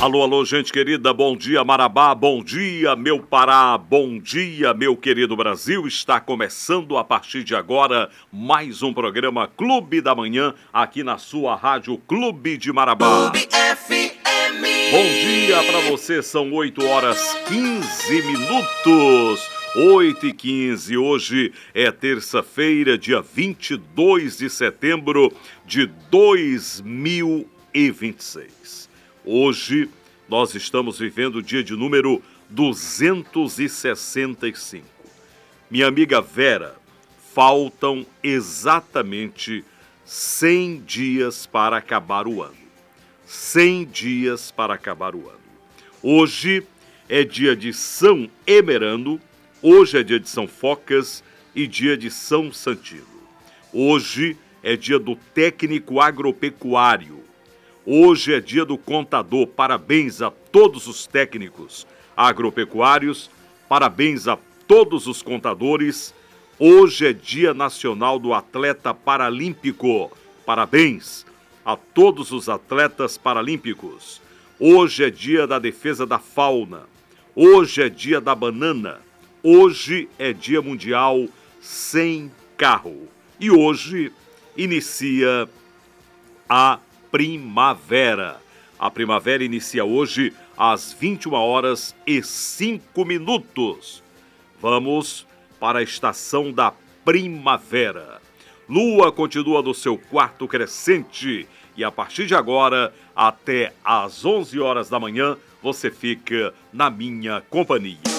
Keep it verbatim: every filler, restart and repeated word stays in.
Alô, alô, gente querida, bom dia Marabá, bom dia meu Pará, bom dia meu querido Brasil. Está começando a partir de agora mais um programa Clube da Manhã aqui na sua rádio Clube de Marabá. Clube F M. Bom dia para você, são oito horas quinze minutos. oito e quinze, hoje é terça-feira, dia vinte e dois de setembro de dois mil e vinte e seis. Hoje nós estamos vivendo o dia de número duzentos e sessenta e cinco. Minha amiga Vera, faltam exatamente cem dias para acabar o ano. cem dias para acabar o ano. Hoje é dia de São Emerano, hoje é dia de São Focas e dia de São Santino. Hoje é dia do técnico agropecuário. Hoje é dia do contador. Parabéns a todos os técnicos agropecuários, parabéns a todos os contadores. Hoje é dia nacional do atleta paralímpico. Parabéns a todos os atletas paralímpicos. Hoje é dia da defesa da fauna. Hoje é dia da banana. Hoje é dia mundial sem carro. E hoje inicia a primavera. A primavera inicia hoje às vinte e uma horas e cinco minutos. Vamos para a estação da primavera. Lua continua no seu quarto crescente e a partir de agora até às onze horas da manhã você fica na minha companhia.